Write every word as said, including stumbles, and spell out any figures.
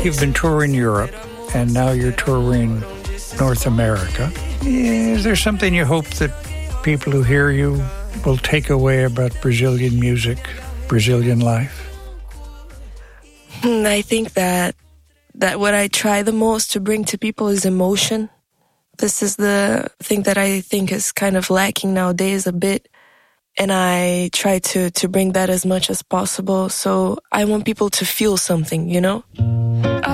you've been touring Europe, and now you're touring North America. Is there something you hope that people who hear you will take away about Brazilian music, Brazilian life? I think that that what I try the most to bring to people is emotion. This is the thing that I think is kind of lacking nowadays a bit. And I try to, to bring that as much as possible. So I want people to feel something, you know?